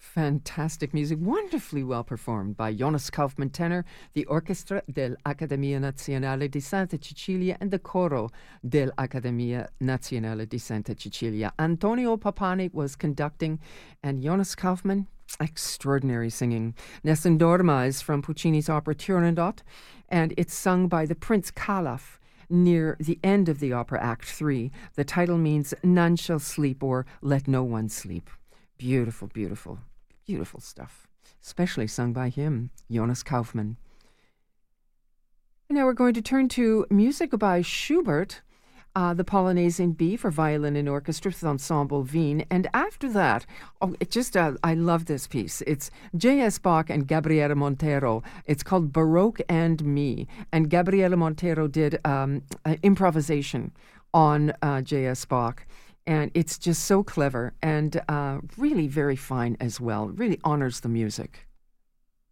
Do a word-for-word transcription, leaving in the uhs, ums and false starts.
Fantastic music, wonderfully well performed by Jonas Kaufmann tenor, the Orchestra dell'Accademia Nazionale di Santa Cecilia, and the Coro dell'Accademia Nazionale di Santa Cecilia. Antonio Papani was conducting, and Jonas Kaufmann, extraordinary singing. Nessun Dorma is from Puccini's opera Turandot, and it's sung by the Prince Calaf near the end of the opera, Act Three. The title means "None shall sleep" or "Let no one sleep." Beautiful, beautiful. Beautiful stuff, especially sung by him, Jonas Kaufmann. Now we're going to turn to music by Schubert, uh, the Polonaise in B for violin and orchestra with Ensemble Wien. And after that, oh, it just uh, I love this piece. It's J S. Bach and Gabriele Montero. It's called Baroque and Me. And Gabriele Montero did um, an improvisation on uh, J S. Bach. And it's just so clever and uh, really very fine as well. Really honors the music.